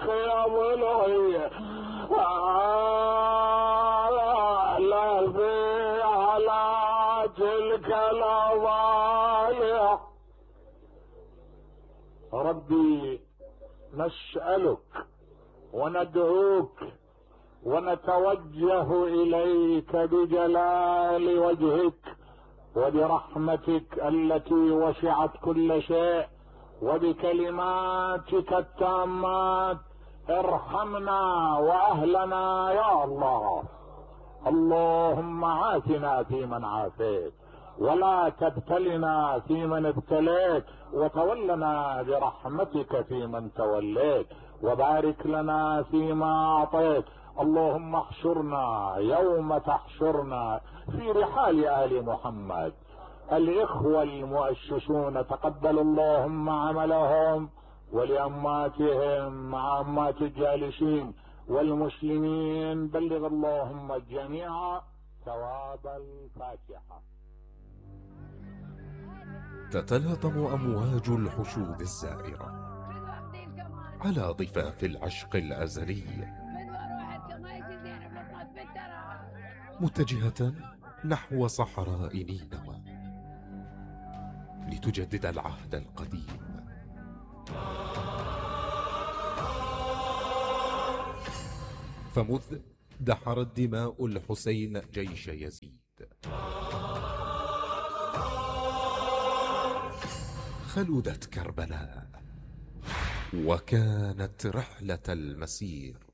خيام الهي الذي على تلك الأضالع. ربي نسألك وندعوك ونتوجه إليك بجلال وجهك وبرحمتك التي وسعت كل شيء وبكلماتك التامات، ارحمنا وأهلنا يا الله. اللهم عافنا فيمن عافيت ولا تبتلنا فيمن ابتليت، وتولنا برحمتك فيمن توليت، وبارك لنا فيما أعطيت. اللهم احشرنا يوم تحشرنا في رحال آل محمد. الإخوة المؤسسون تقبل اللهم عملهم، ولأماتهم مع أمات الجالسين والمسلمين بلغ اللهم الجميع ثواب الفاتحة. تتلاطم أمواج الحشود الزائرة على ضفاف العشق الأزلي، متجهة نحو صحراء نينوى لتجدد العهد القديم. فمذ دحرت دماء الحسين جيش يزيد، خلدت كربلاء، وكانت رحلة المسير